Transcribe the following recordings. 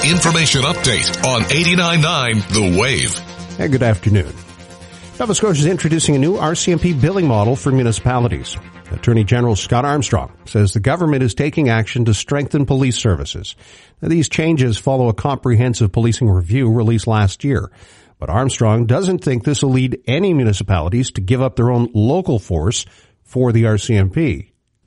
information update on 89.9 The Wave. Hey, good afternoon. Nova Scotia is introducing a new RCMP billing model for municipalities. Attorney General Scott Armstrong says the government is taking action to strengthen police services. Now, these changes follow a comprehensive policing review released last year. But Armstrong doesn't think this will lead any municipalities to give up their own local force for the RCMP.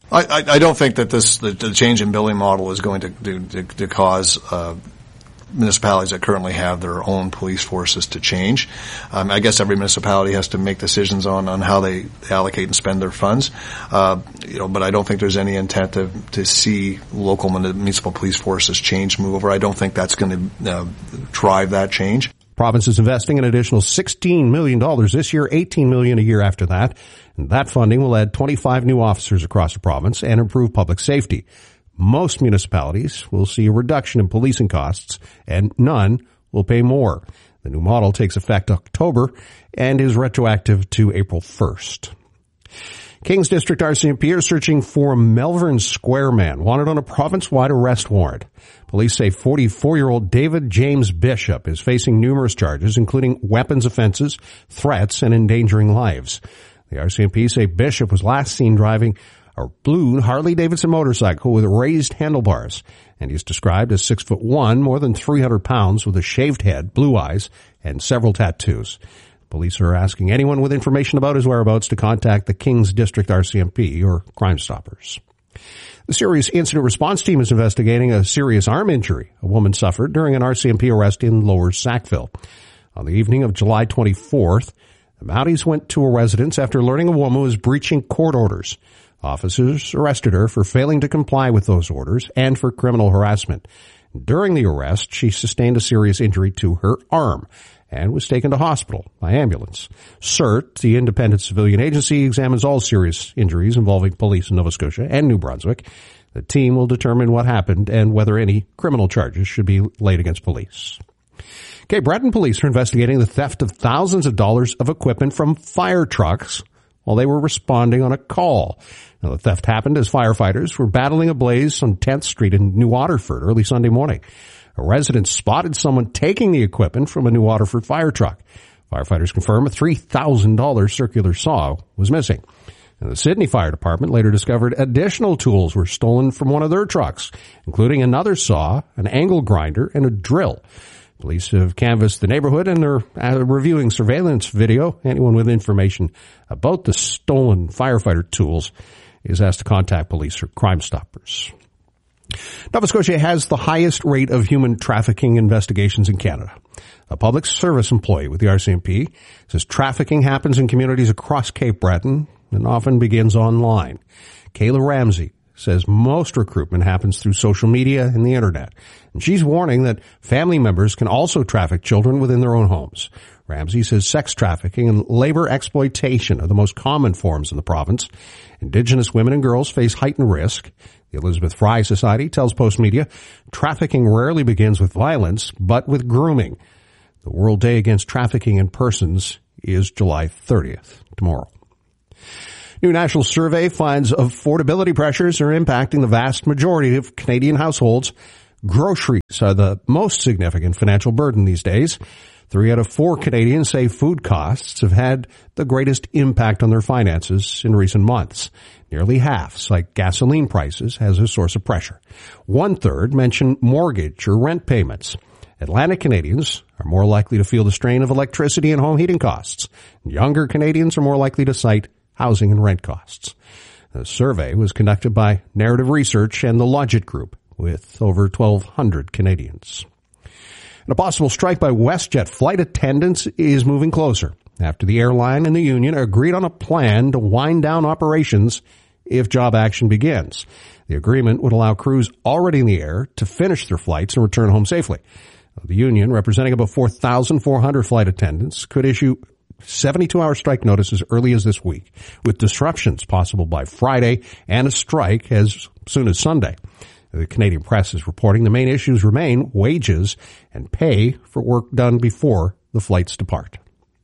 I don't think that the change in billing model is going to cause municipalities that currently have their own police forces to change. I guess every municipality has to make decisions on how they allocate and spend their funds. But I don't think there's any intent to see local municipal police forces change, move over. I don't think that's going to drive that change. Province is investing an additional $16 million this year, $18 million a year after that. And that funding will add 25 new officers across the province and improve public safety. Most municipalities will see a reduction in policing costs, and none will pay more. The new model takes effect October and is retroactive to April 1st. Kings District RCMP are searching for a Melbourne Square man wanted on a province-wide arrest warrant. Police say 44-year-old David James Bishop is facing numerous charges, including weapons offenses, threats, and endangering lives. The RCMP say Bishop was last seen driving a blue Harley-Davidson motorcycle with raised handlebars, and he's described as 6'1", more than 300 pounds, with a shaved head, blue eyes, and several tattoos. Police are asking anyone with information about his whereabouts to contact the Kings District RCMP or Crime Stoppers. The Serious Incident Response Team is investigating a serious arm injury a woman suffered during an RCMP arrest in Lower Sackville. On the evening of July 24th, the Mounties went to a residence after learning a woman was breaching court orders. Officers arrested her for failing to comply with those orders and for criminal harassment. During the arrest, she sustained a serious injury to her arm and was taken to hospital by ambulance. CERT, the independent civilian agency, examines all serious injuries involving police in Nova Scotia and New Brunswick. The team will determine what happened and whether any criminal charges should be laid against police. Cape Breton police are investigating the theft of thousands of dollars of equipment from fire trucks while they were responding on a call. Now, the theft happened as firefighters were battling a blaze on 10th Street in New Waterford early Sunday morning. A resident spotted someone taking the equipment from a New Waterford fire truck. Firefighters confirm a $3,000 circular saw was missing. And the Sydney Fire Department later discovered additional tools were stolen from one of their trucks, including another saw, an angle grinder, and a drill. Police have canvassed the neighborhood and are reviewing surveillance video. Anyone with information about the stolen firefighter tools is asked to contact police or Crime Stoppers. Nova Scotia has the highest rate of human trafficking investigations in Canada. A public service employee with the RCMP says trafficking happens in communities across Cape Breton and often begins online. Kayla Ramsey says most recruitment happens through social media and the internet. And she's warning that family members can also traffic children within their own homes. Ramsey says sex trafficking and labor exploitation are the most common forms in the province. Indigenous women and girls face heightened risk. The Elizabeth Fry Society tells Postmedia trafficking rarely begins with violence, but with grooming. The World Day Against Trafficking in Persons is July 30th, tomorrow. New national survey finds affordability pressures are impacting the vast majority of Canadian households. Groceries are the most significant financial burden these days. 3 out of 4 Canadians say food costs have had the greatest impact on their finances in recent months. Nearly half cite gasoline prices as a source of pressure. 1/3 mention mortgage or rent payments. Atlantic Canadians are more likely to feel the strain of electricity and home heating costs. Younger Canadians are more likely to cite housing and rent costs. The survey was conducted by Narrative Research and the Logit Group with over 1,200 Canadians. And a possible strike by WestJet flight attendants is moving closer after the airline and the union agreed on a plan to wind down operations if job action begins. The agreement would allow crews already in the air to finish their flights and return home safely. The union, representing about 4,400 flight attendants, could issue 72-hour strike notice as early as this week, with disruptions possible by Friday and a strike as soon as Sunday. The Canadian Press is reporting the main issues remain wages and pay for work done before the flights depart.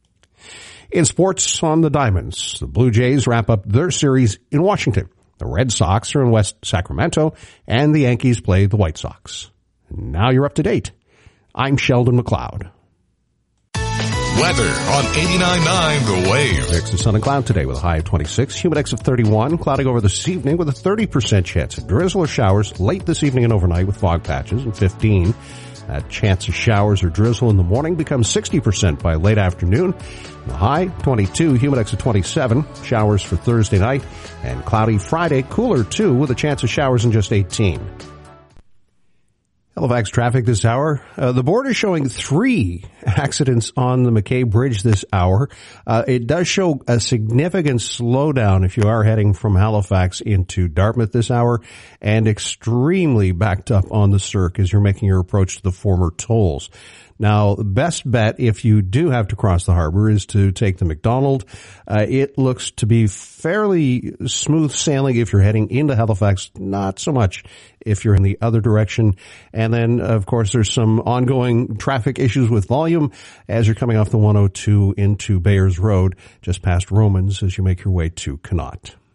In sports on the Diamonds, the Blue Jays wrap up their series in Washington. The Red Sox are in West Sacramento, and the Yankees play the White Sox. Now you're up to date. I'm Sheldon McLeod. Weather on 89.9 The Wave. Mix of sun and cloud today with a high of 26, humidex of 31, cloudy over this evening with a 30% chance of drizzle or showers late this evening and overnight with fog patches and 15. That chance of showers or drizzle in the morning becomes 60% by late afternoon. The high, 22, humidex of 27, showers for Thursday night, and cloudy Friday, cooler too, with a chance of showers in just 18. Halifax traffic this hour. The board is showing 3 accidents on the McKay Bridge this hour. It does show a significant slowdown if you are heading from Halifax into Dartmouth this hour, and extremely backed up on the Cirque as you're making your approach to the former tolls. Now, the best bet if you do have to cross the harbor is to take the McDonald. It looks to be fairly smooth sailing if you're heading into Halifax, not so much if you're in the other direction. And then, of course, there's some ongoing traffic issues with volume as you're coming off the 102 into Bayers Road, just past Romans as you make your way to Connaught.